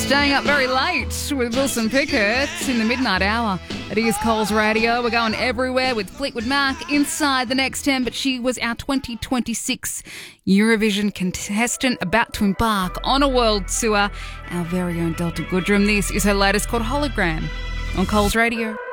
Staying up very late with Wilson Pickett in the midnight hour. It is Coles Radio. We're going everywhere with Fleetwood Mac inside the next 10, but she was our 2026 Eurovision contestant about to embark on a world tour. Our very own Delta Goodrem. This is her latest called Hologram on Coles Radio.